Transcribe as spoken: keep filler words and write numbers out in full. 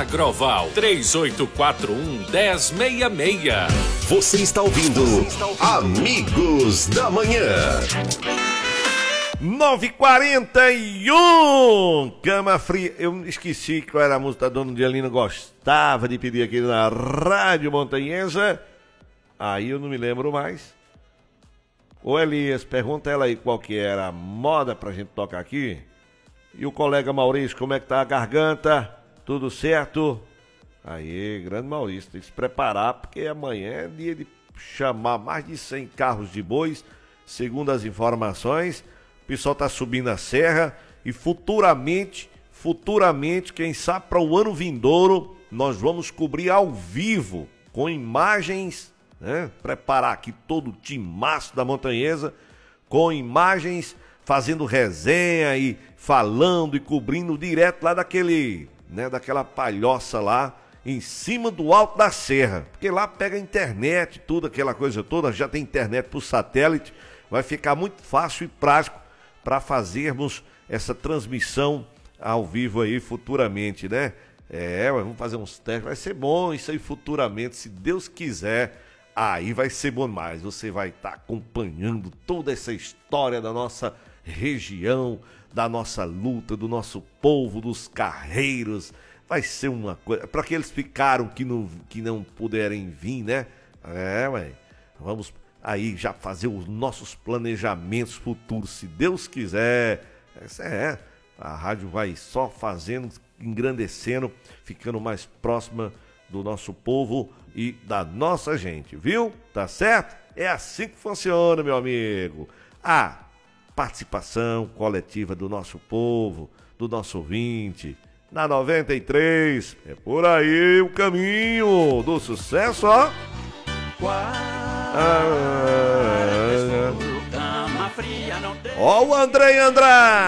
Agroval, três oito quatro um, um zero seis seis. Você está ouvindo Amigos da Manhã. nove e quarenta e um, Cama Fria. Eu esqueci qual era a música da Dona Dialina, gostava de pedir aqui na Rádio Montanhesa. Aí eu não me lembro mais. Ô Elias, pergunta ela aí qual que era a moda pra gente tocar aqui. E o colega Maurício, como é que tá a garganta? Tudo certo? Aí, grande Maurício, tem que se preparar, porque amanhã é dia de chamar mais de cem carros de bois, segundo as informações. O pessoal tá subindo a serra e futuramente, futuramente, quem sabe para o ano vindouro, nós vamos cobrir ao vivo, com imagens, né? Preparar aqui todo o timaço da Montanhesa, com imagens, fazendo resenha e falando e cobrindo direto lá daquele, né, daquela palhoça lá, em cima do alto da serra, porque lá pega a internet, tudo, aquela coisa toda, já tem internet por satélite, vai ficar muito fácil e prático para fazermos essa transmissão ao vivo aí futuramente, né? É, vamos fazer uns testes, vai ser bom isso aí futuramente, se Deus quiser, aí vai ser bom mais. Você vai estar tá acompanhando toda essa história da nossa região, da nossa luta, do nosso povo, dos carreiros. Vai ser uma coisa, para aqueles ficaram que não, que não puderem vir, né? É, ué, vamos aí já fazer os nossos planejamentos futuros, se Deus quiser. Essa é, a rádio vai só fazendo, engrandecendo, ficando mais próxima do nosso povo e da nossa gente, viu? Tá certo? É assim que funciona, meu amigo. A participação coletiva do nosso povo, do nosso ouvinte, na noventa e três, é por aí o caminho do sucesso, ó. Ah, ó o André Andrade.